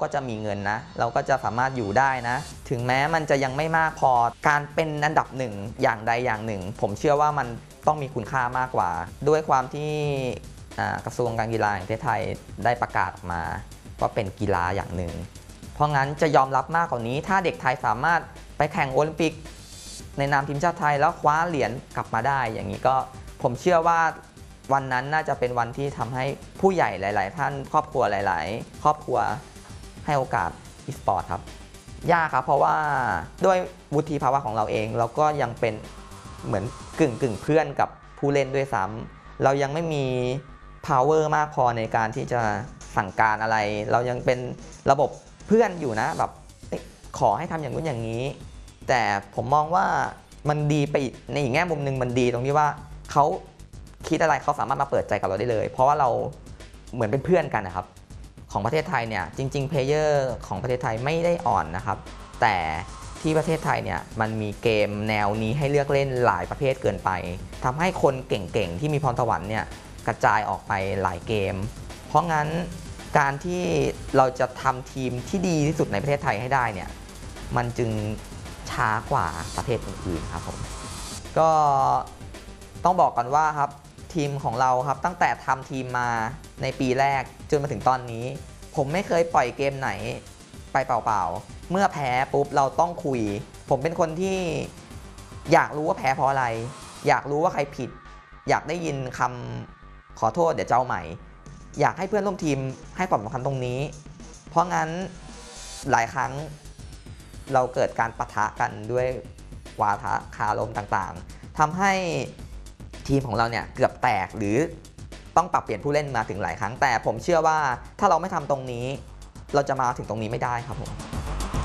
ก็จะมีเงินนะเราก็จะสามารถอยู่ได้นะถึงแม้มันจะยังไม่มากพอการเป็นอันดับหนึ่งอย่างใดอย่างหนึ่งผมเชื่อว่ามันต้องมีคุณค่ามากกว่าด้วยความที่กระทรวงการกีฬาแห่งประเทศไทยได้ประกาศออกมาว่าเป็นกีฬาอย่างหนึ่งเพราะงั้นจะยอมรับมากกว่านี้ถ้าเด็กไทยสามารถไปแข่งโอลิมปิกในนามทีมชาติไทยแล้วคว้าเหรียญกลับมาได้อย่างนี้ก็ผมเชื่อว่าวันนั้นน่าจะเป็นวันที่ทำให้ผู้ใหญ่หลายๆท่านครอบครัวหลายๆครอบครัวให้โอกาสอีสปอร์ตครับยากครับเพราะว่าด้วยวุฒิภาวะของเราเองเราก็ยังเป็นเหมือนกึ่งเพื่อนกับผู้เล่นด้วยซ้ำเรายังไม่มี power มากพอในการที่จะสั่งการอะไรเรายังเป็นระบบเพื่อนอยู่นะแบบขอให้ทำอย่างนู้นอย่างนี้แต่ผมมองว่ามันดีไปในอีกแง่มุมหนึ่งมันดีตรงที่ว่าเขาคิดอะไรเขาสามารถมาเปิดใจกับเราได้เลยเพราะว่าเราเหมือนเป็นเพื่อนกันนะครับของประเทศไทยเนี่ยจริงๆเพลเยอร์ของประเทศไทยไม่ได้อ่อนนะครับแต่ที่ประเทศไทยเนี่ยมันมีเกมแนวนี้ให้เลือกเล่นหลายประเภทเกินไปทำให้คนเก่งๆที่มีพรสวรรค์เนี่ยกระจายออกไปหลายเกมเพราะงั้นการที่เราจะทำทีมที่ดีที่สุดในประเทศไทยให้ได้เนี่ยมันจึงช้ากว่าประเทศอื่นๆครับผมก็ต้องบอกกันว่าครับทีมของเราครับตั้งแต่ทำทีมมาในปีแรกจนมาถึงตอนนี้ผมไม่เคยปล่อยเกมไหนไปเปล่าๆเมื่อแพ้ปุ๊บเราต้องคุยผมเป็นคนที่อยากรู้ว่าแพ้เพราะอะไรอยากรู้ว่าใครผิดอยากได้ยินคำขอโทษเดี๋ยวเจ้าใหม่อยากให้เพื่อนร่วมทีมให้ความสำคัญตรงนี้เพราะงั้นหลายครั้งเราเกิดการปะทะกันด้วยวาทะคารมต่างๆทำให้ทีมของเราเนี่ยเกือบแตกหรือต้องปรับเปลี่ยนผู้เล่นมาถึงหลายครั้งแต่ผมเชื่อว่าถ้าเราไม่ทำตรงนี้เราจะมาถึงตรงนี้ไม่ได้ครับผม